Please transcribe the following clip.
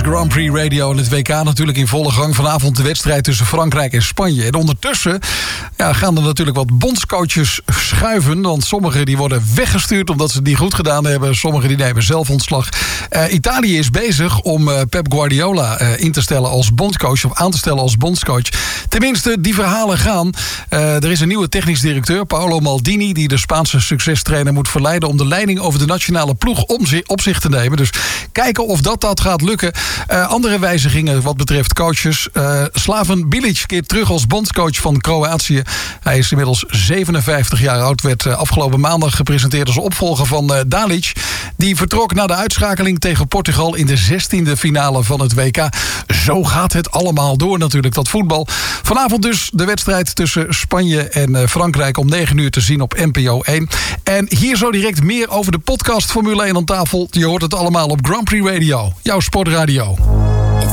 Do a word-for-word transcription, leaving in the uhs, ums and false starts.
Grand Prix Radio en het W K natuurlijk in volle gang. Vanavond de wedstrijd tussen Frankrijk en Spanje. En ondertussen ja, gaan er natuurlijk wat bondscoaches schuiven. Want sommigen die worden weggestuurd omdat ze het niet goed gedaan hebben. Sommigen die nemen zelf ontslag. Uh, Italië is bezig om uh, Pep Guardiola uh, in te stellen als bondscoach. Of aan te stellen als bondscoach. Tenminste, die verhalen gaan. Uh, er is een nieuwe technisch directeur, Paolo Maldini, die de Spaanse succestrainer moet verleiden om de leiding over de nationale ploeg om zich, op zich te nemen. Dus kijken of dat, dat gaat lukken. Uh, andere wijzigingen wat betreft coaches. Uh, Slaven Bilic keert terug als bondscoach van Kroatië. Hij is inmiddels zevenenvijftig jaar oud. Werd uh, afgelopen maandag gepresenteerd als opvolger van uh, Dalic. Die vertrok na de uitschakeling tegen Portugal in de zestiende finale van het W K. Zo gaat het allemaal door natuurlijk, dat voetbal. Vanavond dus de wedstrijd tussen Spanje en uh, Frankrijk om negen uur te zien op N P O één. En hier zo direct meer over de podcast Formule één aan tafel. Je hoort het allemaal op Grand Prix Radio, jouw sportradio.